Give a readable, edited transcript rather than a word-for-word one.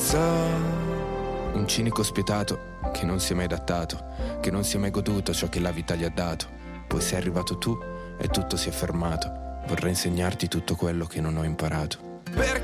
Un cinico spietato che non si è mai adattato, che non si è mai goduto ciò che la vita gli ha dato. Poi sei arrivato tu e tutto si è fermato. Vorrei insegnarti tutto quello che non ho imparato.